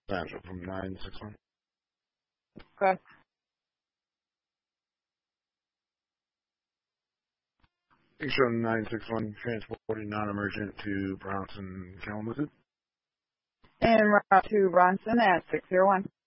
Sandra from 961. Okay. Big Show 961, transporting non-emergent to Bronson, Kalamazoo. En route to Bronson at 601.